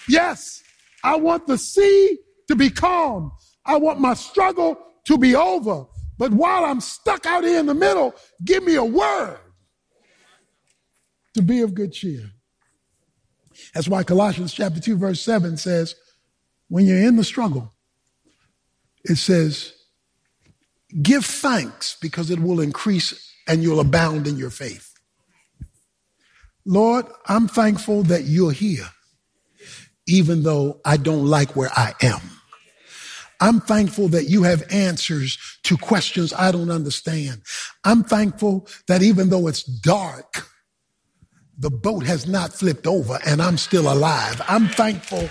Yes, I want the sea to be calm. I want my struggle to be over. But while I'm stuck out here in the middle, give me a word to be of good cheer. That's why Colossians chapter 2, verse 7 says, when you're in the struggle, it says, give thanks because it will increase and you'll abound in your faith. Lord, I'm thankful that you're here, even though I don't like where I am. I'm thankful that you have answers to questions I don't understand. I'm thankful that even though it's dark, the boat has not flipped over and I'm still alive. I'm thankful.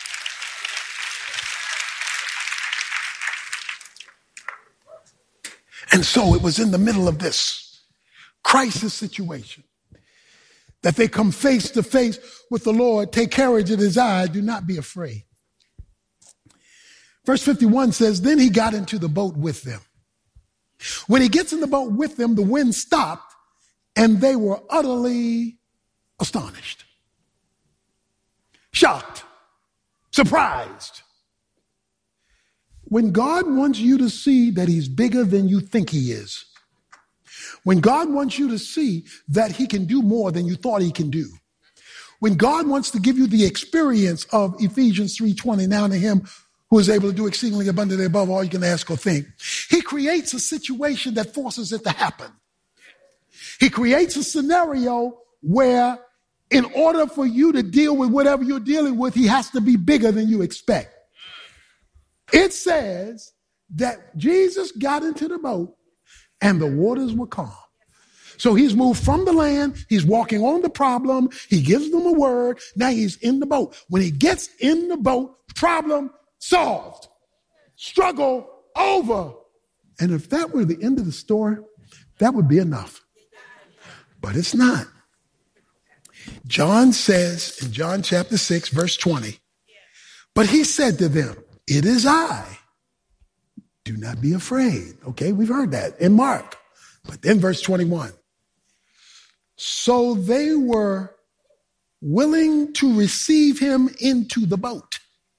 And so it was in the middle of this crisis situation that they come face to face with the Lord. Take courage, it is I, do not be afraid. Verse 51 says, then he got into the boat with them. When he gets in the boat with them, the wind stopped and they were utterly astonished, shocked, surprised. When God wants you to see that he's bigger than you think he is, when God wants you to see that he can do more than you thought he can do, when God wants to give you the experience of Ephesians 3:20, now to him who is able to do exceedingly abundantly above all you can ask or think, he creates a situation that forces it to happen. He creates a scenario where in order for you to deal with whatever you're dealing with, he has to be bigger than you expect. It says that Jesus got into the boat and the waters were calm. So he's moved from the land. He's walking on the problem. He gives them a word. Now he's in the boat. When he gets in the boat, problem solved. Struggle over. And if that were the end of the story, that would be enough. But it's not. John says in John chapter 6, verse 20, but he said to them, it is I. Do not be afraid. Okay, we've heard that in Mark. But then verse 21. So they were willing to receive him into the boat.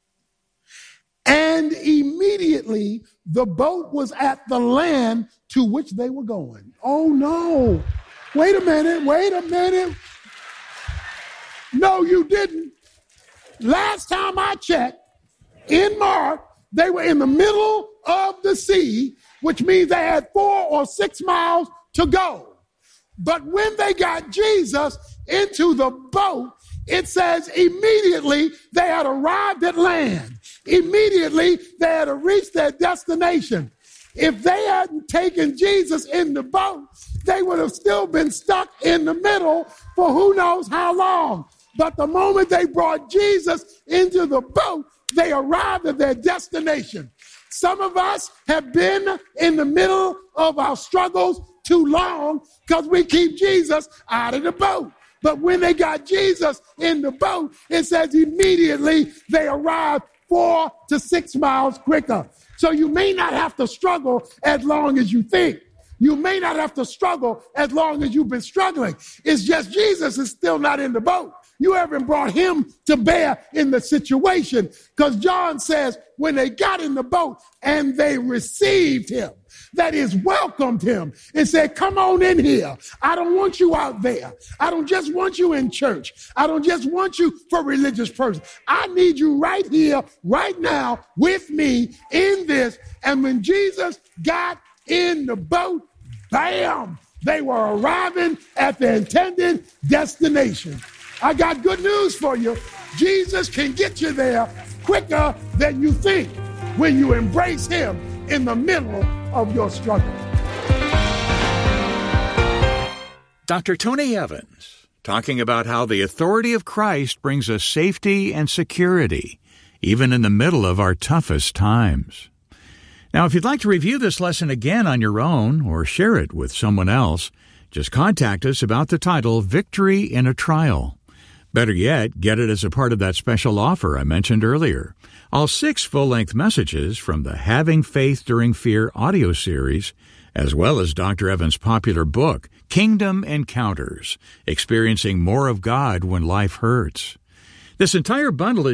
And immediately the boat was at the land to which they were going. Oh no. Wait a minute. No, you didn't. Last time I checked, in Mark, they were in the middle of the sea, which means they had 4 or 6 miles to go. But when they got Jesus into the boat, it says immediately they had arrived at land. Immediately they had reached their destination. If they hadn't taken Jesus in the boat, they would have still been stuck in the middle for who knows how long. But the moment they brought Jesus into the boat, they arrived at their destination. Some of us have been in the middle of our struggles too long because we keep Jesus out of the boat. But when they got Jesus in the boat, it says immediately they arrived 4 to 6 miles quicker. So you may not have to struggle as long as you think. You may not have to struggle as long as you've been struggling. It's just Jesus is still not in the boat. You haven't brought him to bear in the situation, because John says when they got in the boat and they received him, that is, welcomed him and said, come on in here. I don't want you out there. I don't just want you in church. I don't just want you for a religious person. I need you right here, right now with me in this. And when Jesus got in the boat, bam, they were arriving at their intended destination. I got good news for you. Jesus can get you there quicker than you think when you embrace him in the middle of your struggle. Dr. Tony Evans, talking about how the authority of Christ brings us safety and security, even in the middle of our toughest times. Now, if you'd like to review this lesson again on your own or share it with someone else, just contact us about the title, Victory in a Trial. Better yet, get it as a part of that special offer I mentioned earlier. All 6 full-length messages from the Having Faith During Fear audio series, as well as Dr. Evans' popular book, Kingdom Encounters, Experiencing More of God When Life Hurts. This entire bundle is